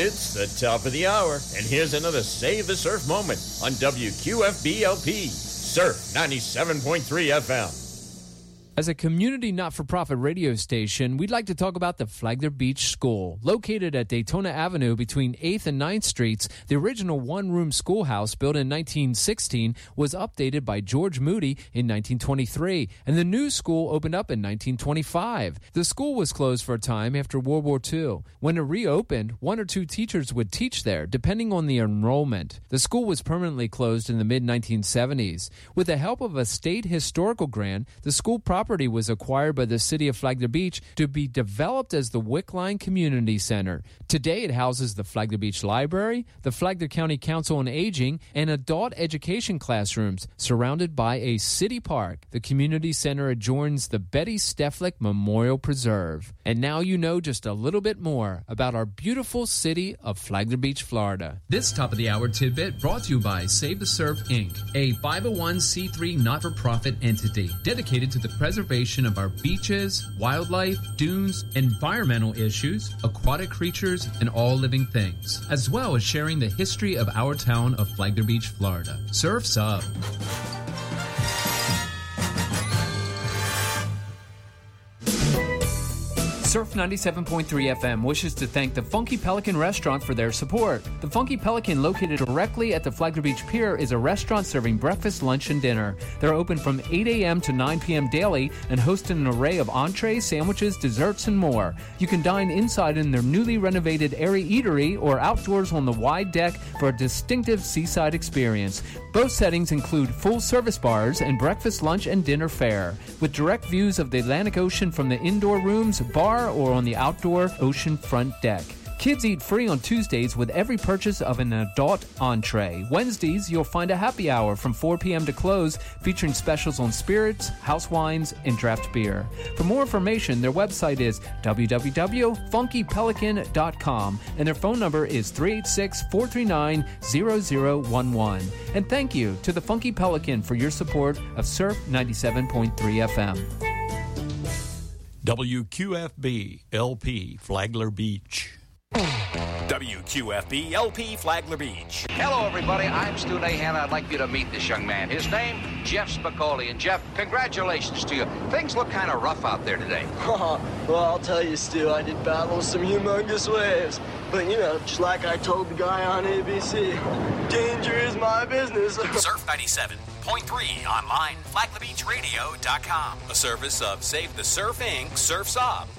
It's the top of the hour, and here's another Save the Surf moment on WQFB-LP, Surf 97.3 FM. As a community not-for-profit radio station, we'd like to talk about the Flagler Beach School. Located at Daytona Avenue between 8th and 9th Streets, the original one-room schoolhouse built in 1916 was updated by George Moody in 1923, and the new school opened up in 1925. The school was closed for a time after World War II. When it reopened, 1 or 2 teachers would teach there, depending on the enrollment. The school was permanently closed in the mid-1970s. With the help of a state historical grant, the school property was acquired by the city of Flagler Beach to be developed as the Wickline Community Center. Today it houses the Flagler Beach Library, the Flagler County Council on Aging, and adult education classrooms surrounded by a city park. The community center adjoins the Betty Steflik Memorial Preserve. And now you know just a little bit more about our beautiful city of Flagler Beach, Florida. This top of the hour tidbit brought to you by Save the Surf Inc., a 501c3 not-for-profit entity dedicated to the preservation of our beaches, wildlife, dunes, environmental issues, aquatic creatures, and all living things, as well as sharing the history of our town of Flagler Beach, Florida. Surf's up. Surf 97.3 FM wishes to thank the Funky Pelican Restaurant for their support. The Funky Pelican, located directly at the Flagler Beach Pier, is a restaurant serving breakfast, lunch, and dinner. They're open from 8 a.m. to 9 p.m. daily and host an array of entrees, sandwiches, desserts, and more. You can dine inside in their newly renovated airy eatery or outdoors on the wide deck for a distinctive seaside experience. Both settings include full-service bars and breakfast, lunch, and dinner fare, with direct views of the Atlantic Ocean from the indoor rooms, bar, or on the outdoor ocean front deck. Kids eat free on Tuesdays with every purchase of an adult entree. Wednesdays, you'll find a happy hour from 4 p.m. to close, featuring specials on spirits, house wines, and draft beer. For more information, their website is www.funkypelican.com, and their phone number is 386-439-0011. And thank you to the Funky Pelican for your support of Surf 97.3 FM. WQFB LP Flagler Beach. WQFB LP Flagler Beach. Hello, everybody. I'm Stu Nahan. I'd like you to meet this young man. His name, Jeff Spicoli. And, Jeff, congratulations to you. Things look kind of rough out there today. Well, I'll tell you, Stu, I did battle some humongous waves. But, you know, just like I told the guy on ABC, danger is my business. Surf 97.3 online, FlaglerBeachRadio.com. A service of Save the Surf Inc., Surf's Up,